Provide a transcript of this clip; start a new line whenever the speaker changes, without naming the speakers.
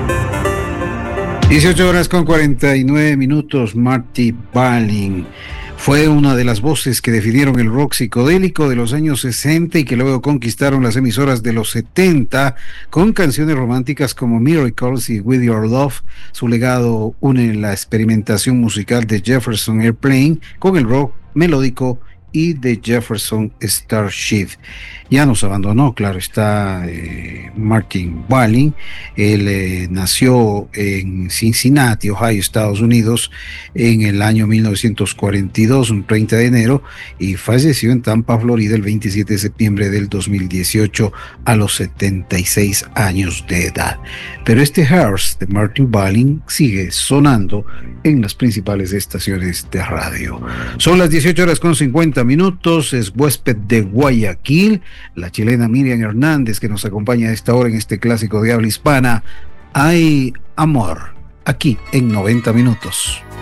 18 horas con 49 minutos. Marty Balin fue una de las voces que definieron el rock psicodélico de los años 60 y que luego conquistaron las emisoras de los 70 con canciones románticas como Miracles y With Your Love. Su legado une la experimentación musical de Jefferson Airplane con el rock melódico y de Jefferson Starship. Ya nos abandonó, claro está, Martin Balin. Él nació en Cincinnati, Ohio, Estados Unidos, en el año 1942, un 30 de enero, y falleció en Tampa, Florida, el 27 de septiembre del 2018, a los 76 años de edad. Pero este Hearts de Martin Balin sigue sonando en las principales estaciones de radio. Son las 18 horas con 50 minutos, es huésped de Guayaquil, la chilena Miriam Hernández, que nos acompaña a esta hora en este clásico de habla hispana. Hay amor, aquí en 90 minutos.